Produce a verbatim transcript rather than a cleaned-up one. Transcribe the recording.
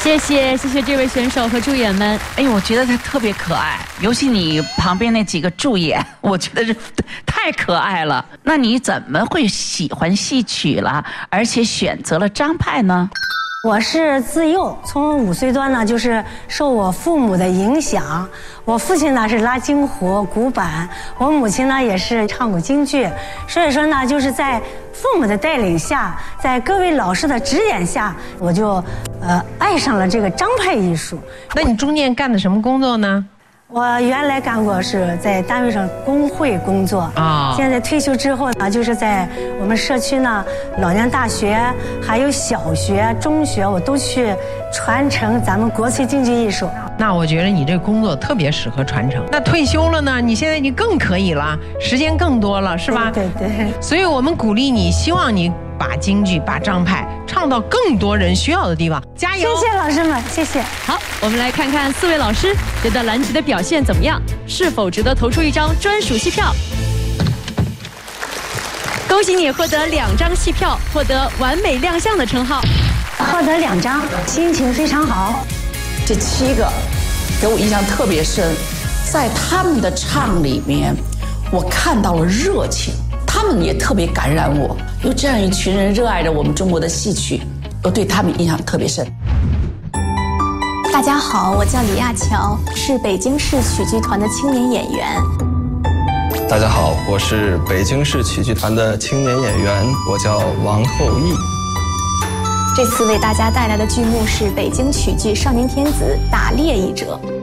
谢谢谢谢这位选手和助演们。 哎呦，我觉得他特别可爱，尤其你旁边那几个助演，我觉得是太可爱了。那你怎么会喜欢戏曲了，而且选择了张派呢？ 我是自幼从五岁多呢，就是受我父母的影响。我父亲呢是拉京胡、古板，我母亲呢也是唱过京剧，所以说呢，就是在父母的带领下，在各位老师的指点下，我就呃爱上了这个张派艺术。 那你中间干的什么工作呢？ 我原来干过是在单位上工会工作啊，现在退休之后呢，就是在我们社区呢，老年大学还有小学、中学，我都去传承咱们国粹京剧艺术。 那我觉得你这工作特别适合传承。那退休了呢？你现在你更可以了，时间更多了，是吧？ 对对对。 所以我们鼓励你，希望你把京剧、把张派唱到更多人需要的地方，加油！ 谢谢老师们，谢谢。 好，我们来看看四位老师觉得蓝旗的表现怎么样，是否值得投出一张专属戏票？恭喜你获得两张戏票，获得完美亮相的称号。 获得两张，心情非常好。 这七个给我印象特别深，在他们的唱里面，我看到了热情，他们也特别感染我。有这样一群人热爱着我们中国的戏曲，我对他们印象特别深。 大家好，我叫李亚乔，是北京市曲剧团的青年演员。 大家好，我是北京市曲剧团的青年演员，我叫王后义。 这次为大家带来的剧目是北京曲剧《少年天子打猎一者》。